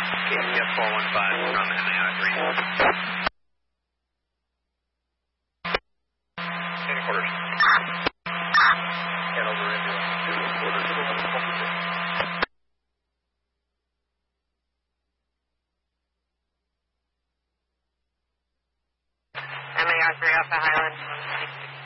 KCF 415 from MAI 3. Any quarters? Hanover India 2 quarters. MAR 3 Alpha Highland.